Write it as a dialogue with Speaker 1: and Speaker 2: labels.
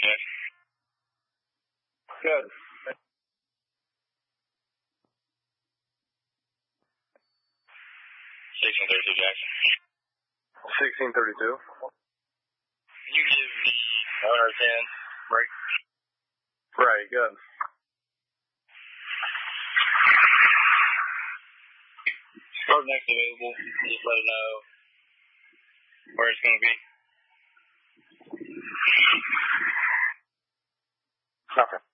Speaker 1: Yeah.
Speaker 2: Good.
Speaker 1: 1632 Jackson.
Speaker 2: 1632.
Speaker 1: Can you give me 110 break?
Speaker 2: Right, good.
Speaker 1: Start next available. Just let it know where it's going to be.
Speaker 2: Okay.